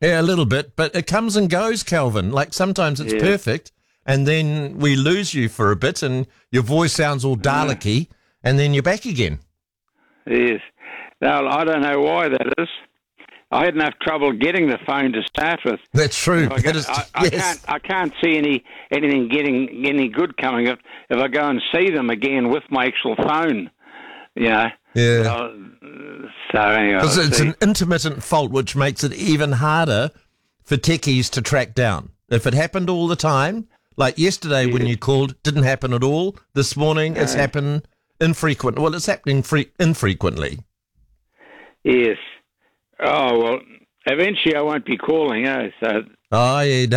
Yeah, a little bit, but it comes and goes, Calvin. Like sometimes it's perfect, and then we lose you for a bit, and your voice sounds all Dalek-y, and then you're back again. Yes. Now, I don't know why that is. I had enough trouble getting the phone to start with. That's true. I can't see anything getting any good coming up if I go and see them again with my actual phone. Yeah. Yeah. So anyway, because it's an intermittent fault, which makes it even harder for techies to track down. If it happened all the time, like yesterday when you called, didn't happen at all. This morning, it's happened infrequent. Well, it's happening infrequently. Yes. Oh, well, eventually I won't be calling, so... Oh, yeah.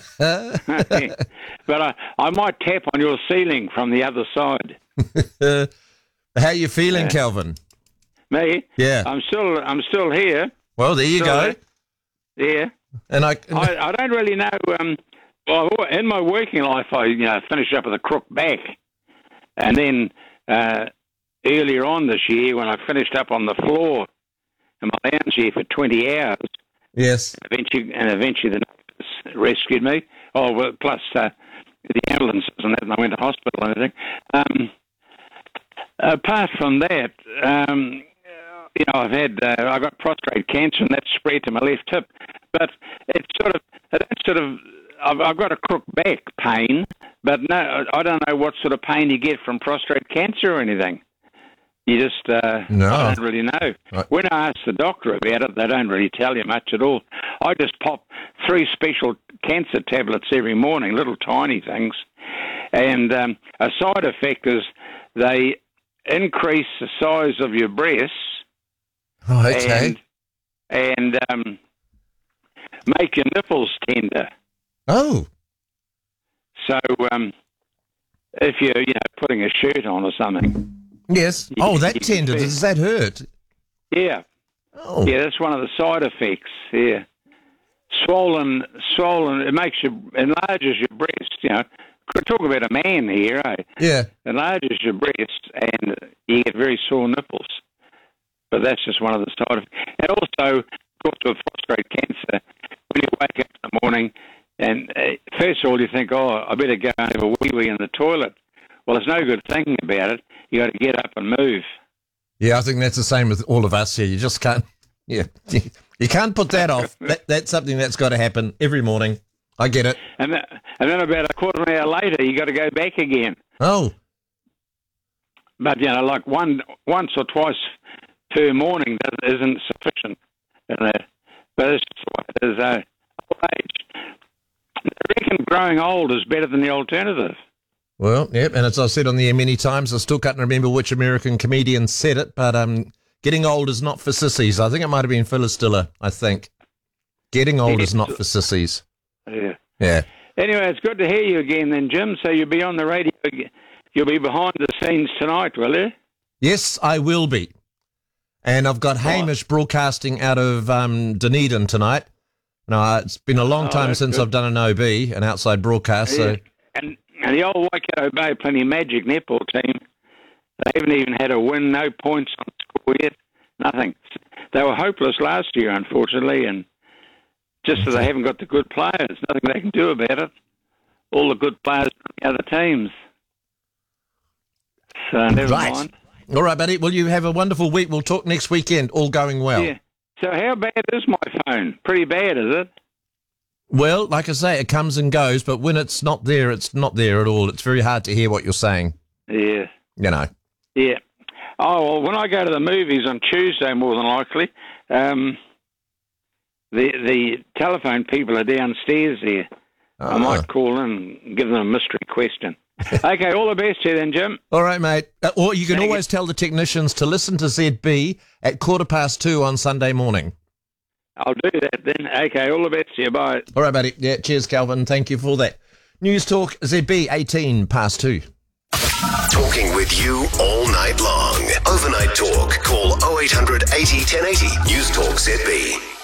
But I might tap on your ceiling from the other side. How you feeling, Calvin? Me? Yeah. I'm still here. Well, there you go. Yeah. And I don't really know. Well, in my working life, I finished up with a crook back, and then earlier on this year, when I finished up on the floor in my lounge here for 20 hours. Yes. Eventually the nurse rescued me. Oh, well, plus the ambulances and that, and I went to hospital and everything. Apart from that, I got prostate cancer, and that's spread to my left hip. But I've got a crook back pain, but no, I don't know what sort of pain you get from prostate cancer or anything. You just, no. I don't really know. Right. When I ask the doctor about it, they don't really tell you much at all. I just pop 3 special cancer tablets every morning, little tiny things. And a side effect is they increase the size of your breasts. Oh, okay. And make your nipples tender. Oh. So if you're, putting a shirt on or something. Yes. That tender. Does that hurt? Yeah. Oh. Yeah, that's one of the side effects. Yeah. Swollen. It enlarges your breast. Could talk about a man here, eh? Yeah. Enlarges your breast, and you get very sore nipples. But that's just one of the side effects. And also, of course, with prostate cancer, when you wake up in the morning, and first of all you think, I better go and have a wee-wee in the toilet. Well, there's no good thinking about it. You got to get up and move. Yeah, I think that's the same with all of us here. You just can't. Yeah, you can't put that off. That's something that's got to happen every morning. I get it. And then about a quarter of an hour later, you got to go back again. Oh. But like once or twice per morning isn't sufficient. But it's just what it is. Old age. I reckon growing old is better than the alternative. Well, yep, and as I said on the air many times, I still can't remember which American comedian said it, but getting old is not for sissies. I think it might have been Phyllis Diller, I think. Getting old is not for sissies. Yeah. Yeah. Anyway, it's good to hear you again then, Jim, so you'll be on the radio. You'll be behind the scenes tonight, will you? Yes, I will be. And I've got Hamish broadcasting out of Dunedin tonight. No, it's been a long time since I've done an OB, an outside broadcast. Yeah. So. And the old Waikato Bay Plenty Magic netball team, they haven't even had a win, no points on score yet, nothing. They were hopeless last year, unfortunately, and just that they haven't got the good players. Nothing they can do about it. All the good players from the other teams. So never mind. All right, buddy. Well, you have a wonderful week. We'll talk next weekend, all going well. Yeah. So how bad is my phone? Pretty bad, is it? Well, like I say, it comes and goes, but when it's not there at all. It's very hard to hear what you're saying. Yeah. Yeah. Oh, well, when I go to the movies on Tuesday, more than likely, the telephone people are downstairs there. I might call in and give them a mystery question. Okay, all the best to you then, Jim. All right, mate. Or you can always tell the technicians to listen to ZB at 2:15 on Sunday morning. I'll do that then. Okay, all the best to you. Bye. All right, buddy. Yeah, cheers, Calvin. Thank you for that. News Talk ZB 2:18. Talking with you all night long. Overnight talk. Call 0800 80 1080. News Talk ZB.